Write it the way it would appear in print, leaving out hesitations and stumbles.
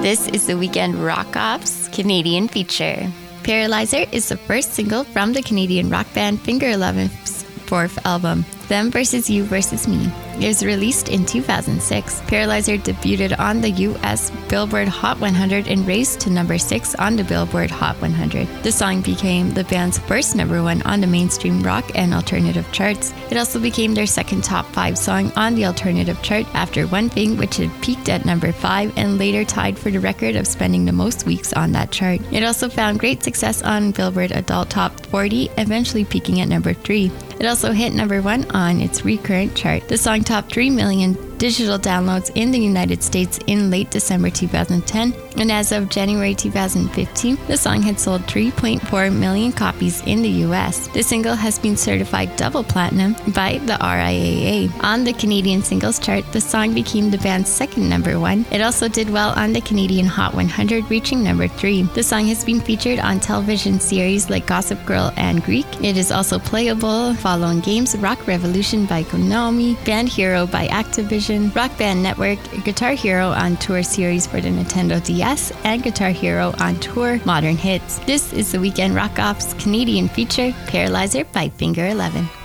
This is the Weekend Rock Off's Canadian feature. Paralyzer is the first single from the Canadian rock band Finger Eleven's fourth album, Them vs. You vs. Me. It was released in 2006. Paralyzer debuted on the U.S. Billboard Hot 100 and raised to number 6 on the Billboard Hot 100. The song became the band's first number 1 on the mainstream rock and alternative charts. It also became their second top 5 song on the alternative chart after One Thing, which had peaked at number 5 and later tied for the record of spending the most weeks on that chart. It also found great success on Billboard Adult Top 40, eventually peaking at number 3. It also hit number 1 on its recurrent chart. The song topped 3 million digital downloads in the United States in late December 2010, and as of January 2015, the song had sold 3.4 million copies in the US. The single has been certified double platinum by the RIAA. On the Canadian singles chart, the song became the band's second number 1. It also did well on the Canadian Hot 100, reaching number 3. The song has been featured on television series like Gossip Girl and Greek. It is also playable following games Rock Revolution by Konami, Band Hero by Activision, Rock Band Network, Guitar Hero on Tour series for the Nintendo DS, and Guitar Hero on Tour Modern Hits. This is the Weekend Rock Off's Canadian feature, Paralyzer by Finger 11.